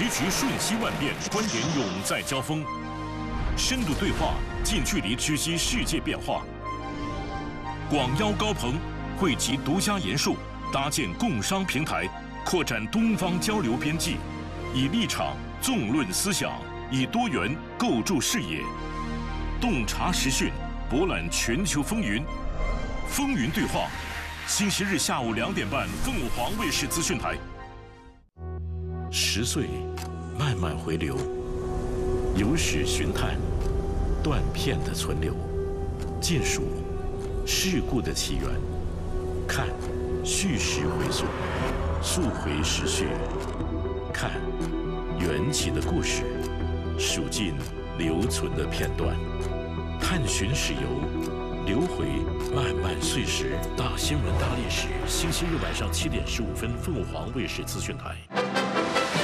时局瞬息万变，观点永在交锋，深度对话，近距离知悉世界变化。广邀高朋，汇集独家研述，搭建共商平台，扩展东方交流边际，以立场纵论思想，以多元构筑视野，洞察时讯，博览全球风云。风云对话，星期日下午2点半，凤凰卫视资讯台。10岁，慢慢回流，有史寻探，断片的存留，见数事故的起源，看叙事回溯，溯回时序，看缘起的故事，数尽留存的片段，探寻史游，留回漫漫岁时。大新闻大历史，星期日晚上7点15分，凤凰卫视资讯台。